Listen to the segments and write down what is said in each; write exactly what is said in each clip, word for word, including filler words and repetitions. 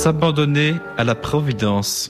S'abandonner à la providence.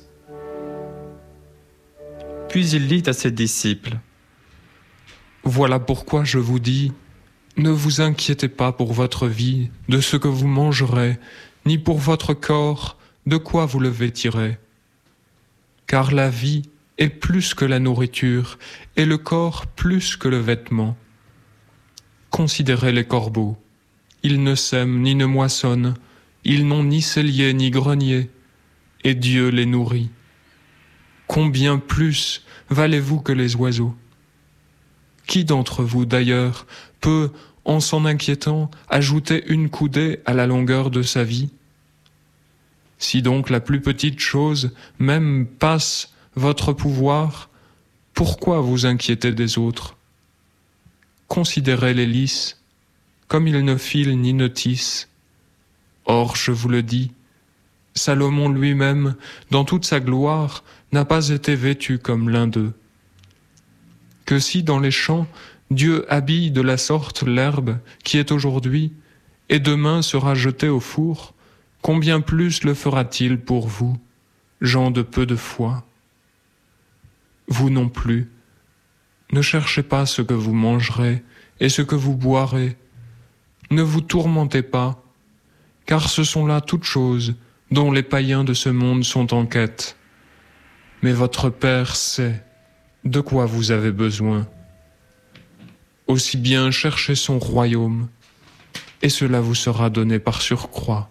Puis il dit à ses disciples: Voilà pourquoi je vous dis, ne vous inquiétez pas pour votre vie, de ce que vous mangerez, ni pour votre corps, de quoi vous le vêtirez. Car la vie est plus que la nourriture, et le corps plus que le vêtement. Considérez les corbeaux. Ils ne sèment ni ne moissonnent, ils n'ont ni cellier ni grenier, et Dieu les nourrit. Combien plus valez-vous que les oiseaux? Qui d'entre vous, d'ailleurs, peut, en s'en inquiétant, ajouter une coudée à la longueur de sa vie? Si donc la plus petite chose même passe votre pouvoir, pourquoi vous inquiétez des autres? Considérez les lys, comme ils ne filent ni ne tissent. Or, je vous le dis, Salomon lui-même, dans toute sa gloire, n'a pas été vêtu comme l'un d'eux. Que si dans les champs, Dieu habille de la sorte l'herbe qui est aujourd'hui, et demain sera jetée au four, combien plus le fera-t-il pour vous, gens de peu de foi? Vous non plus, ne cherchez pas ce que vous mangerez et ce que vous boirez. Ne vous tourmentez pas, car ce sont là toutes choses dont les païens de ce monde sont en quête. Mais votre Père sait de quoi vous avez besoin. Aussi bien cherchez son royaume, et cela vous sera donné par surcroît.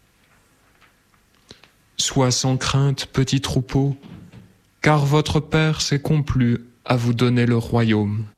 Sois sans crainte, petit troupeau, car votre Père s'est complu à vous donner le royaume.